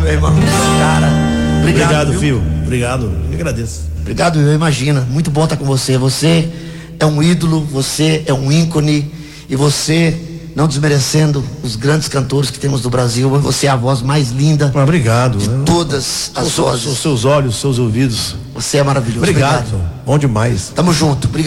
meu irmão. Cara, Obrigado, viu? filho. Obrigado. Eu agradeço. Obrigado, eu imagino. Muito bom estar com você. Você é um ídolo, você é um ícone. E você, não desmerecendo os grandes cantores que temos do Brasil, você é a voz mais linda Obrigado. de todas as Os vozes. seus olhos, seus ouvidos. Você é maravilhoso. Obrigado. Bom demais. Tamo junto. Obrigado.